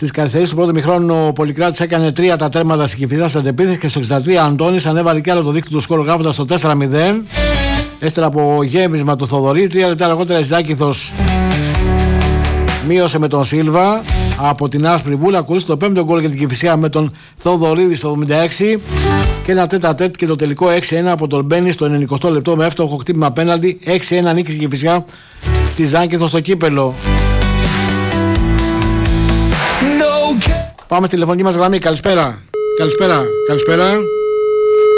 Στις καθυστερήσεις του πρώτου μηχρόνου ο Πολυκράτης έκανε 3 τα τέρματα στην Κηφισιά αντεπίθεση και στο 63 Αντώνης ανέβαλε κι άλλο το δίκτυο του σκορ γράφοντας το 4-0. Έστερα από γέμισμα του Θοδωρή, 3 λεπτά αργότερα η Ζάκυνθος μείωσε με τον Σίλβα από την άσπρη βούλα. Ακολούθησε το 5ο γκολ για την Κηφισιά με τον Θοδωρίδη στο 76 και ένα τέτα-τέτ και το τελικό 6-1 από τον Μπένι στο 90 λεπτό με εύστοχο χτύπημα απέναντι. 6-1 νίκη στην Κηφισιά τη Ζάκυνθος στο κύπελο. Πάμε στη τηλεφωνική μας γραμμή. Καλησπέρα.